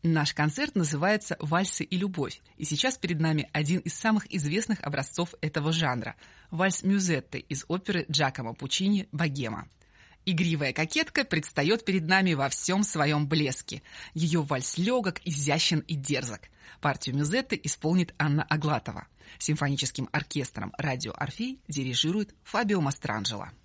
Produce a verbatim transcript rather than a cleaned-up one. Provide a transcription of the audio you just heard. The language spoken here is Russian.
Наш концерт называется «Вальсы и любовь», и сейчас перед нами один из самых известных образцов этого жанра – вальс Мюзетты из оперы Джакомо Пуччини «Богема». Игривая кокетка предстает перед нами во всем своем блеске. Ее вальс легок, изящен и дерзок. Партию Мюзетты исполнит Анна Аглатова. Симфоническим оркестром «Радио Орфей» дирижирует Фабио Мастранджело.